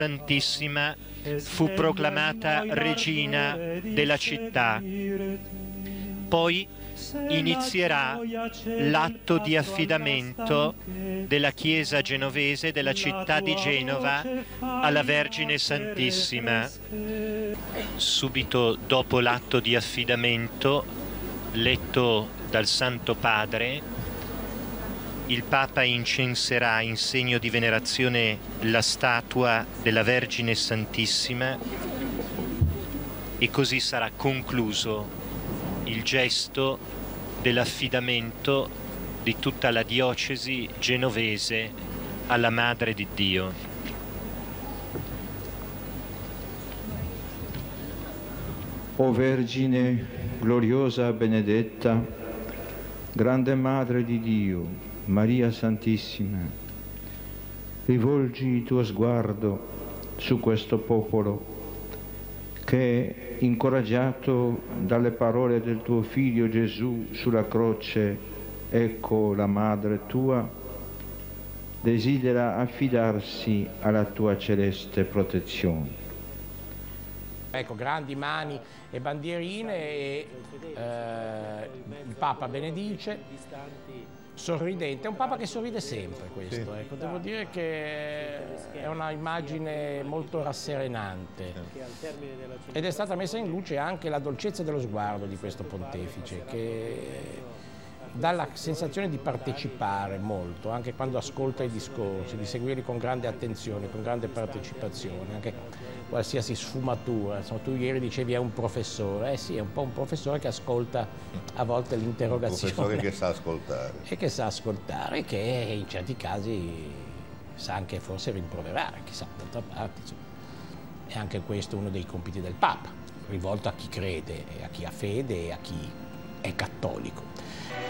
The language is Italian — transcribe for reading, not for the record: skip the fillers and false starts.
Santissima fu proclamata regina della città. Poi inizierà l'atto di affidamento della Chiesa genovese della città di Genova alla Vergine Santissima. Subito dopo l'atto di affidamento, letto dal Santo Padre, il Papa incenserà in segno di venerazione la statua della Vergine Santissima e così sarà concluso il gesto dell'affidamento di tutta la diocesi genovese alla Madre di Dio. O Vergine gloriosa benedetta, grande Madre di Dio, Maria Santissima, rivolgi il tuo sguardo su questo popolo che, incoraggiato dalle parole del tuo Figlio Gesù sulla croce, ecco la Madre tua, desidera affidarsi alla tua celeste protezione. Ecco, grandi mani e bandierine e il Papa benedice, sorridente. È un Papa che sorride sempre questo, ecco. Devo dire che è una immagine molto rasserenante ed è stata messa in luce anche la dolcezza dello sguardo di questo pontefice, che dà la sensazione di partecipare molto, anche quando ascolta i discorsi, di seguirli con grande attenzione, con grande partecipazione, anche qualsiasi sfumatura. Insomma, tu ieri dicevi è un professore, sì, è un po' un professore che ascolta a volte l'interrogazione. Un professore che sa ascoltare. E che sa ascoltare e che in certi casi sa anche forse rimproverare, chissà, d'altra parte. Insomma. E anche questo è uno dei compiti del Papa, rivolto a chi crede, a chi ha fede e a chi è cattolico.